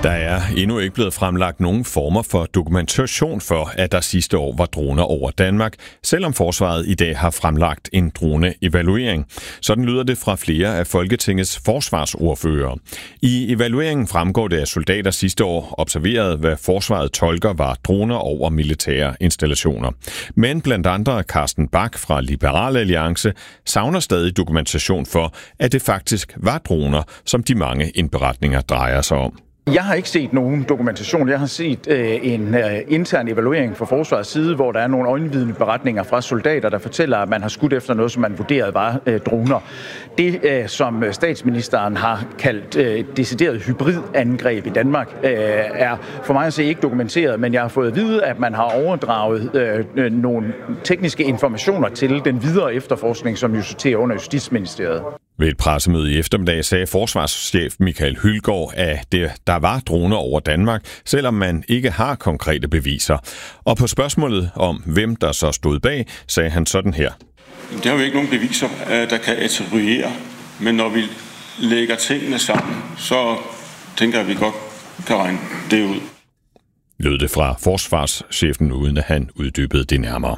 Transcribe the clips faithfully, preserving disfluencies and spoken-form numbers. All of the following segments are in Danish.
Der er endnu ikke blevet fremlagt nogen former for dokumentation for, at der sidste år var droner over Danmark, selvom forsvaret i dag har fremlagt en droneevaluering. Sådan lyder det fra flere af Folketingets forsvarsordførere. I evalueringen fremgår det, at soldater sidste år observerede, hvad forsvaret tolker var droner over militære installationer. Men blandt andre Carsten Bach fra Liberal Alliance savner stadig dokumentation for, at det faktisk var droner, som de mange indberetninger drejer sig om. Jeg har ikke set nogen dokumentation. Jeg har set øh, en øh, intern evaluering fra forsvarets side, hvor der er nogle øjenvidende beretninger fra soldater, der fortæller, at man har skudt efter noget, som man vurderede var øh, droner. Det, øh, som statsministeren har kaldt øh, et decideret hybridangreb i Danmark, øh, er for mig at se ikke dokumenteret, men jeg har fået at vide, at man har overdraget øh, nogle tekniske informationer til den videre efterforskning, som jo sorterer under Justitsministeriet. Ved et pressemøde i eftermiddag sagde forsvarschef Michael Hylgaard, at det, der var droner over Danmark, selvom man ikke har konkrete beviser. Og på spørgsmålet om, hvem der så stod bag, sagde han sådan her. Der er jo ikke nogen beviser, der kan attribuere, men når vi lægger tingene sammen, så tænker jeg, at vi godt kan regne det ud. Lød det fra forsvarschefen, uden at han uddybede det nærmere.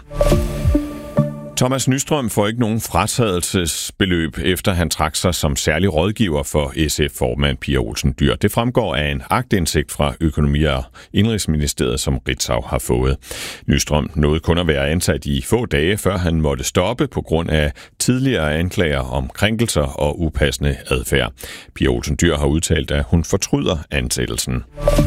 Thomas Nystrøm får ikke nogen fratagelsesbeløb, efter han trak sig som særlig rådgiver for S F-formand Pia Olsen Dyhr. Det fremgår af en aktindsigt fra Økonomi- og Indenrigsministeriet, som Ritzau har fået. Nystrøm nåede kun at være ansat i få dage, før han måtte stoppe på grund af tidligere anklager om krænkelser og upassende adfærd. Pia Olsen Dyhr har udtalt, at hun fortryder ansættelsen.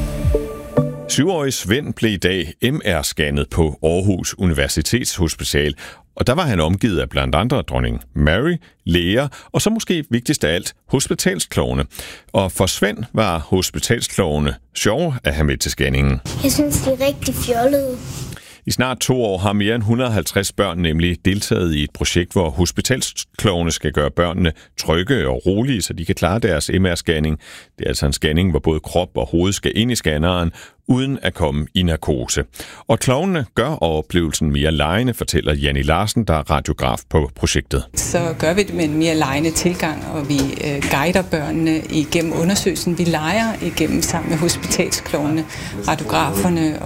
Syvårig Svend blev i dag M R-scannet på Aarhus Universitetshospital, og der var han omgivet af blandt andre dronning Mary, læger og så måske vigtigst af alt hospitalsklovne. Og for Svend var hospitalsklovne sjove at have med til scanningen. Jeg synes, de er rigtig fjollede. I snart to år har mere end et hundrede og halvtreds børn nemlig deltaget i et projekt, hvor hospitalsklovne skal gøre børnene trygge og rolige, så de kan klare deres M R-scanning. Det er altså en scanning, hvor både krop og hoved skal ind i scanneren, uden at komme i narkose. Og klovnene gør oplevelsen mere legende, fortæller Janni Larsen, der er radiograf på projektet. Så gør vi det med en mere legende tilgang, og vi øh, guider børnene igennem undersøgelsen. Vi leger igennem sammen med hospitalsklovnene, radiograferne